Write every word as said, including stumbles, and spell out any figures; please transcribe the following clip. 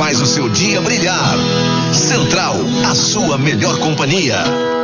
faz o seu dia brilhar. Central, a sua melhor companhia.